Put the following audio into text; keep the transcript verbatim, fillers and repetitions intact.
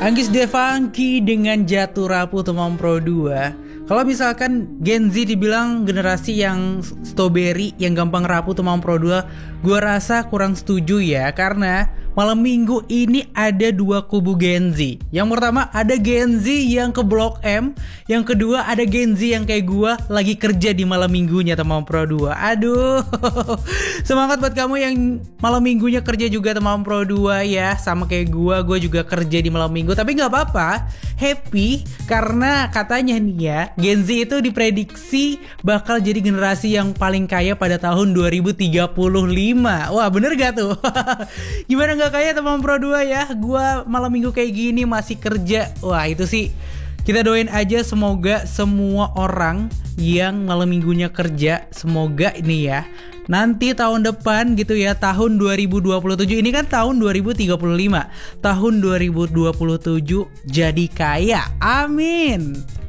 Anggis Devanky dengan Jatuh Rapuh Temam Pro dua. Kalau misalkan Gen Z dibilang generasi yang strawberry, yang gampang rapuh Temam Pro dua, gue rasa kurang setuju ya. Karena malam minggu ini ada dua kubu Gen Z. Yang pertama ada Gen Z yang ke Blok M. Yang kedua ada Gen Z yang kayak gue lagi kerja di malam minggunya Temam Pro dua. Aduh, semangat buat kamu yang malam minggunya kerja juga Temam Pro dua ya. Sama kayak gue, gue juga kerja di malam minggu. Tapi gak apa-apa, happy. Karena katanya nih ya, Gen Z itu diprediksi bakal jadi generasi yang paling kaya pada tahun dua ribu tiga puluh lima. Wah, bener gak tuh? Gimana gak kaya Temam Pro dua ya? Gua malam minggu kayak gini masih kerja. Wah, itu sih kita doain aja semoga semua orang yang malam minggunya kerja, semoga ini ya, nanti tahun depan gitu ya, tahun dua ribu dua puluh tujuh, ini kan tahun dua ribu tiga puluh lima, tahun dua ribu dua puluh tujuh jadi kaya. Amin.